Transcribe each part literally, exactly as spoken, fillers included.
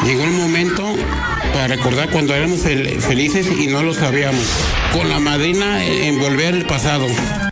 Llegó el momento para recordar cuando éramos fel- felices y no lo sabíamos. Con la madrina en volver al pasado.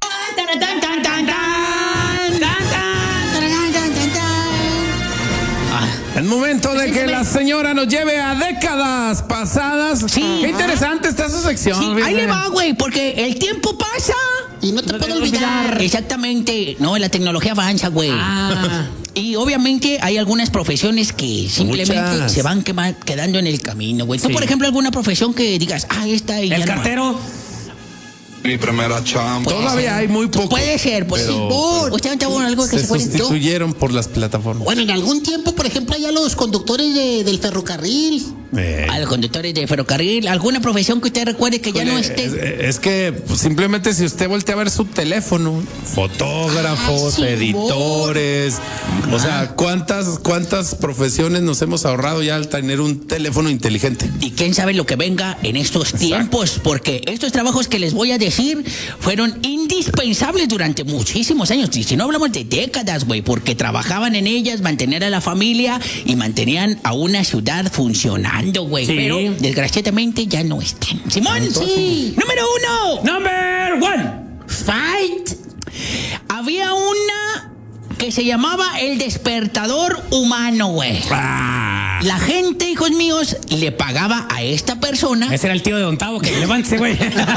El momento de que la señora nos lleve a décadas pasadas. Sí. Qué interesante está su sección. Sí, ahí fíjate. le va, güey, porque el tiempo pasa. Y no te puedo olvidar. Exactamente. No, la tecnología avanza, güey. Ah. Y obviamente hay algunas profesiones que simplemente Muchas. se van quema- quedando en el camino, güey. Tú, Sí. por ejemplo, alguna profesión que digas, ah, esta y ya El no. cartero. Mi primera chamba. Todavía hay muy poco. Puede ser, pues. Pero- sí. ¿Usted no algo que Se se acuerde? sustituyeron por las plataformas. Bueno, en algún tiempo, por ejemplo, allá los conductores de- del ferrocarril. Eh, A los conductores de ferrocarril, alguna profesión que usted recuerde que ya no es, esté. es que pues, simplemente si usted voltea a ver su teléfono, fotógrafos, Ah, sí, editores, o sea, ¿cuántas, cuántas profesiones nos hemos ahorrado ya al tener un teléfono inteligente? Y quién sabe lo que venga en estos tiempos, porque estos trabajos que les voy a decir fueron indispensables durante muchísimos años. Y si no hablamos de décadas, güey, porque trabajaban en ellas, mantener a la familia y mantenían a una ciudad funcionando, güey. Sí. Pero desgraciadamente ya no están. Simón, sí. Número uno. Number one. Fight. Había una que se llamaba el despertador humano, güey. Ah, La gente, hijos míos, le pagaba a esta persona ese era el tío de Don Tavo, que levántese, güey.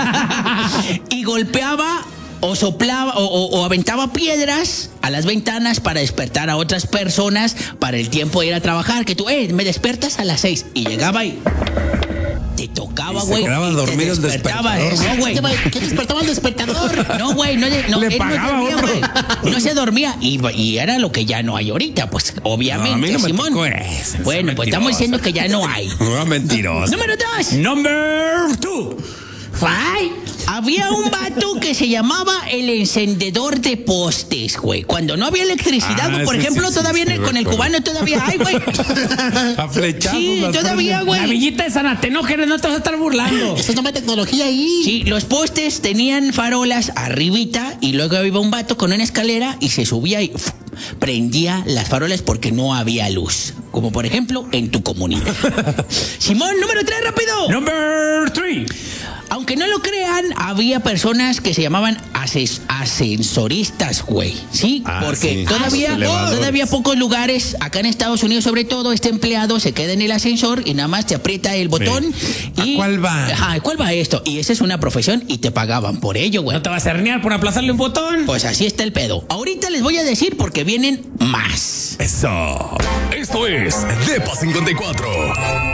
y golpeaba o soplaba o, o- o aventaba piedras a las ventanas para despertar a otras personas para el tiempo de ir a trabajar. Que tú, eh, me despertas a las seis. Y llegaba y te tocaba, Y se güey. quedaba y te dormido el despertaba. despertador. No, güey. ¿Qué, güey? ¿Qué despertaba el despertador? No, güey, no, no, Le él no pagaba dormía, otro. güey. No se dormía. Y, y era lo que ya no hay ahorita, pues, obviamente, No, a mí no me Simón. tocó eso, Bueno, es pues estamos mentiroso. diciendo que ya no hay. No, mentiroso. Número dos. Number two. Fight. Había un vato que se llamaba el encendedor de postes, güey. Cuando no había electricidad, Ah, güey, por sí, ejemplo, sí, sí, todavía sí, en el- con el recuerdo. cubano todavía hay, güey. A flechazos Sí, las todavía, prenden. güey. La villita de San Atenógenes, no te vas a estar burlando. Eso es nueva tecnología ahí. Sí, los postes tenían farolas arribita y luego iba un vato con una escalera y se subía y ¡fu! Prendía las farolas porque no había luz. Como por ejemplo en tu comunidad. Simón, número tres, rápido. Number three. Aunque no lo crean, había personas que se llamaban ases- ascensoristas, güey. ¿Sí? Ah, Porque sí. todavía, Elevadores. todavía pocos lugares, acá en Estados Unidos sobre todo, este empleado se queda en el ascensor y nada más te aprieta el botón. ¿A y, cuál va? Ajá, ¿a cuál va esto? Y esa es una profesión y te pagaban por ello, güey. ¿No te vas a herniar por aplazarle un botón? Pues así está el pedo. Ahorita les voy a decir porque vienen más. Eso. Esto es Depa cincuenta y cuatro.